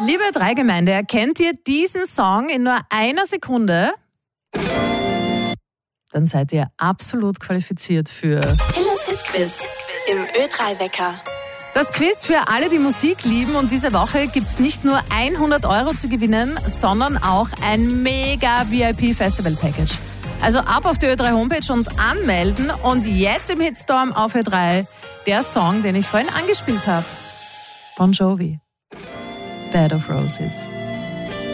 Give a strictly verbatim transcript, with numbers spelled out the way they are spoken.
Liebe Ö drei Gemeinde, erkennt ihr diesen Song in nur einer Sekunde? Dann seid ihr absolut qualifiziert für Hillers Hitquiz im Ö drei Wecker. das Quiz für alle, die Musik lieben. Und diese Woche gibt es nicht nur hundert Euro zu gewinnen, sondern auch ein mega V I P-Festival-Package. Also ab auf die Ö drei Homepage und anmelden. Und jetzt im Hitstorm auf Ö drei der Song, den ich vorhin angespielt habe. Bon Jovi. Bed of Roses.